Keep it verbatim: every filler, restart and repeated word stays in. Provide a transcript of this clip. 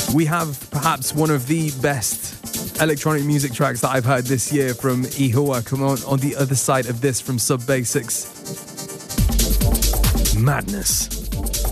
we have perhaps one of the best electronic music tracks that I've heard this year from Ihua. Come on, on the other side of this from Sub Basics. Madness.